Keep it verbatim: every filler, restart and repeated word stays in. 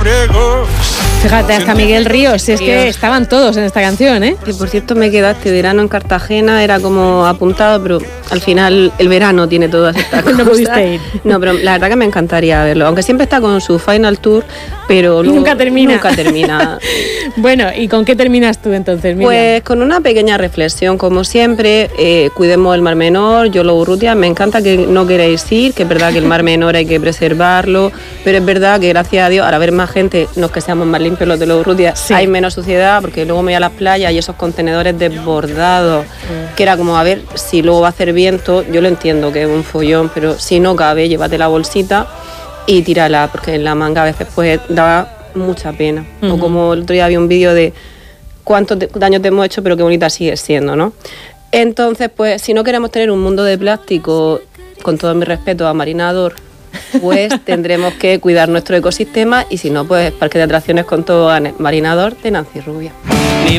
labriegos. Fíjate, hasta Miguel Ríos, si es que estaban todos en esta canción, ¿eh? Que por cierto me quedé este verano en Cartagena, era como apuntado, pero al final el verano tiene todas estas cosas. No pudiste ir. No, pero la verdad que me encantaría verlo, aunque siempre está con su final tour, pero luego, nunca termina. Nunca termina. Bueno, ¿y con qué terminas tú entonces, Miriam? Pues con una pequeña reflexión, como siempre, eh, cuidemos el Mar Menor. Yo, lo Urrutia, me encanta que no queréis ir, que es verdad que el Mar Menor hay que preservarlo, pero es verdad que gracias a Dios, ahora ver más gente, no es que seamos más limpios los de los Urrutia, sí. Hay menos suciedad, porque luego me voy a las playas y esos contenedores desbordados, mm. que era como, a ver, si luego va a hacer viento, yo lo entiendo que es un follón, pero si no cabe, llévate la bolsita y tírala, porque en la manga a veces pues da mucha pena. Uh-huh. O como el otro día había un vídeo de cuántos te, daños te hemos hecho, pero qué bonita sigues siendo, ¿no? Entonces, pues, si no queremos tener un mundo de plástico, con todo mi respeto a Marinador, pues tendremos que cuidar nuestro ecosistema, y si no, pues parque de atracciones con todo Marinador de Nancy Rubia.